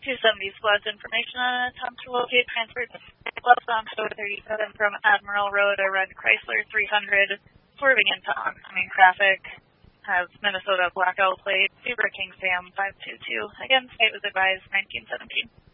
270 squads information on an attempt to locate transferred clubs on Highway 37 from Admiral Road, a red Chrysler 300 swerving into oncoming traffic. Has Minnesota blackout plate, Zebra King Sam 522. Again, state was advised 1917.